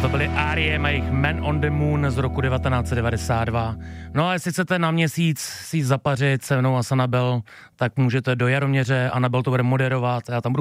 To byly R.E.M. a jejich Man on the Moon z roku 1992. No a jestli chcete na měsíc si zapařit se mnou a s Anabel, tak můžete do Jaroměře, Anabel to bude moderovat, já tam budu